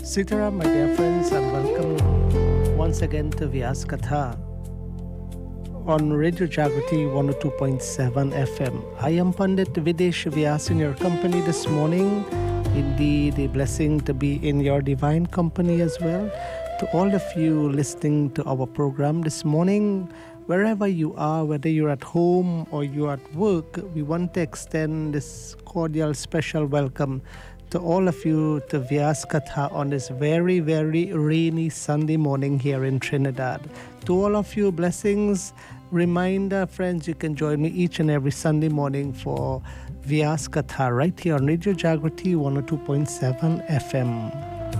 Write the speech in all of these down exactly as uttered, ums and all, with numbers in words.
Sitaram, my dear friends, and welcome once again to Vyas Katha on Radio Jagrati one oh two point seven F M. I am Pandit Videsh Vyas in your company this morning. Indeed, a blessing to be in your divine company as well. To all of you listening to our program this morning, wherever you are, whether you're at home or you're at work, we want to extend this cordial special welcome to all of you to Vyas Katha on this very, very rainy Sunday morning here in Trinidad. To all of you, blessings. Reminder, friends, you can join me each and every Sunday morning for Vyas Katha right here on Radio Jagrati one oh two point seven F M.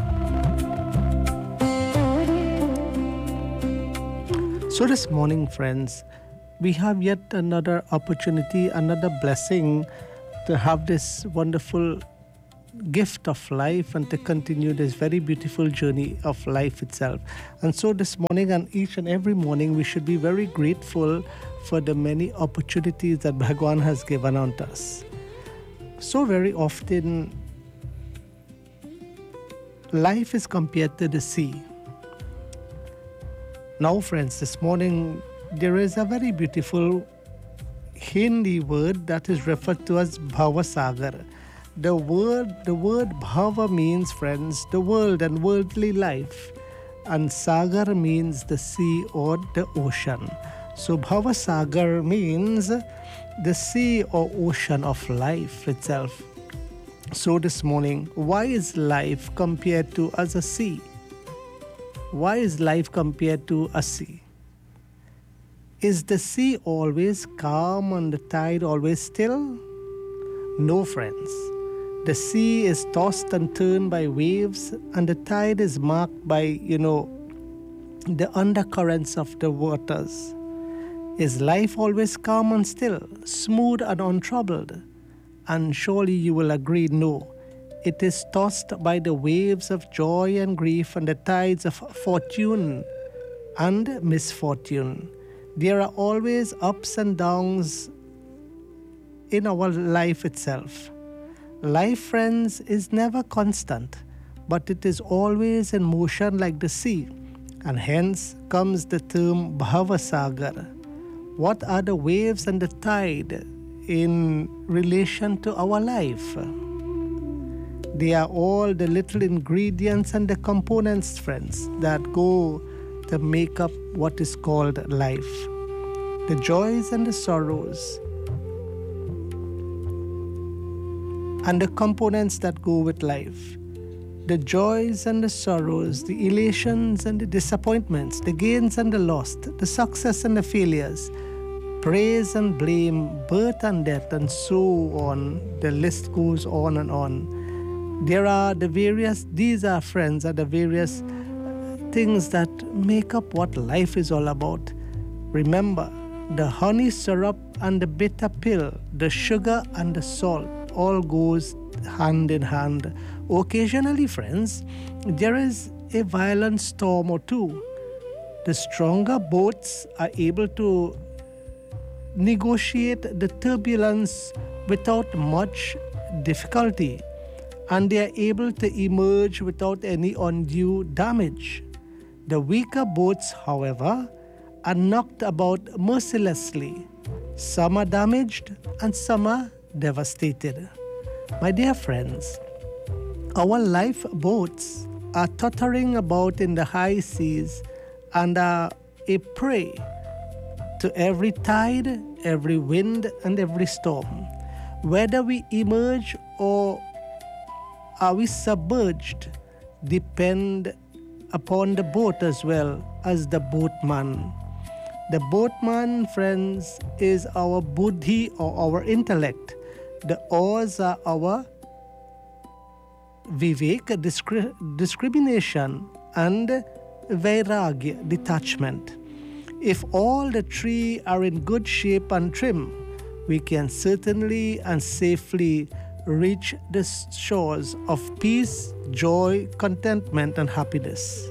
So this morning, friends, we have yet another opportunity, another blessing to have this wonderful gift of life and to continue this very beautiful journey of life itself. And so this morning and each and every morning we should be very grateful for the many opportunities that Bhagwan has given unto us. So very often life is compared to the sea. Now friends, this morning there is a very beautiful Hindi word that is referred to as Bhavasagar. The word, the word bhava means, friends, the world and worldly life. And sagar means the sea or the ocean. So bhava sagar means the sea or ocean of life itself. So this morning, why is life compared to as a sea? Why is life compared to a sea? Is the sea always calm and the tide always still? No, friends. The sea is tossed and turned by waves, and the tide is marked by, you know, the undercurrents of the waters. Is life always calm and still, smooth and untroubled? And surely you will agree, no. It is tossed by the waves of joy and grief and the tides of fortune and misfortune. There are always ups and downs in our life itself. Life, friends, is never constant, but it is always in motion like the sea, and hence comes the term Bhavasagar. What are the waves and the tide in relation to our life? They are all the little ingredients and the components, friends, that go to make up what is called life. The joys and the sorrows, and the components that go with life. The joys and the sorrows, the elations and the disappointments, the gains and the loss, the success and the failures, praise and blame, birth and death, and so on. The list goes on and on. There are the various, these are friends, are the various things that make up what life is all about. Remember, the honey syrup and the bitter pill, the sugar and the salt, all goes hand in hand. Occasionally, friends, there is a violent storm or two. The stronger boats are able to negotiate the turbulence without much difficulty, and they are able to emerge without any undue damage. The weaker boats, however, are knocked about mercilessly. Some are damaged and some are devastated. My dear friends, our lifeboats are tottering about in the high seas and are a prey to every tide, every wind, and every storm. Whether we emerge or are we submerged depend upon the boat as well as the boatman. The boatman, friends, is our buddhi or our intellect. The oars are our vivek, discri- discrimination, and vairagya, detachment. If all the three are in good shape and trim, we can certainly and safely reach the shores of peace, joy, contentment, and happiness.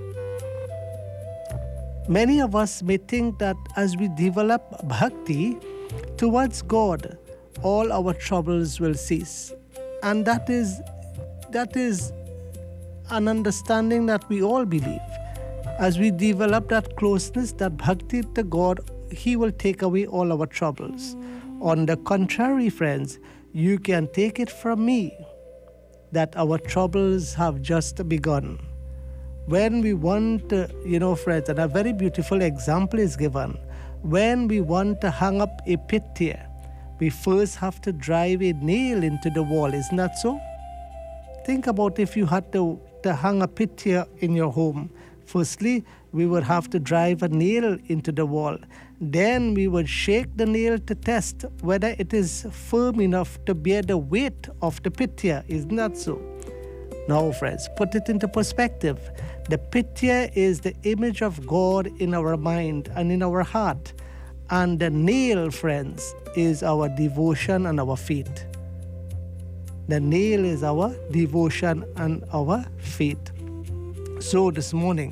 Many of us may think that as we develop bhakti towards God, all our troubles will cease. And that is that is an understanding that we all believe. As we develop that closeness, that bhakti to God, He will take away all our troubles. On the contrary, friends, you can take it from me that our troubles have just begun. When we want, uh, you know, friends, and a very beautiful example is given. When we want to hang up a pitya, we first have to drive a nail into the wall. Isn't that so? Think about if you had to, to hang a pitya in your home. Firstly, we would have to drive a nail into the wall. Then we would shake the nail to test whether it is firm enough to bear the weight of the pitya. Isn't that so? Now, friends, put it into perspective. The pitya is the image of God in our mind and in our heart. And the nail, friends, is our devotion and our faith. The nail is our devotion and our faith. So this morning,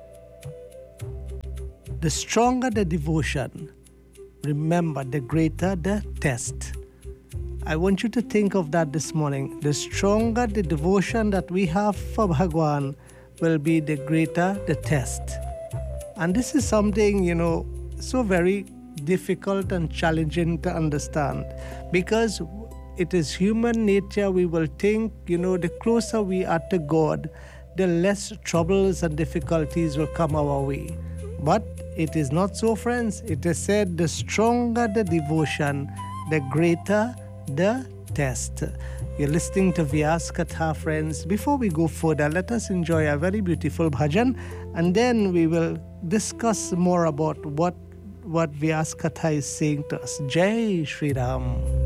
the stronger the devotion, remember, the greater the test. I want you to think of that this morning. The stronger the devotion that we have for Bhagwan will be, the greater the test. And this is something, you know, so very difficult and challenging to understand, because it is human nature. We will think, you know, the closer we are to God, the less troubles and difficulties will come our way. But it is not so, friends. It is said, the stronger the devotion, the greater the test. You're listening to Vyas Katha, friends. Before we go further, let us enjoy a very beautiful bhajan, and then we will discuss more about what, what Vyas Katha is saying to us. Jai Shri Ram.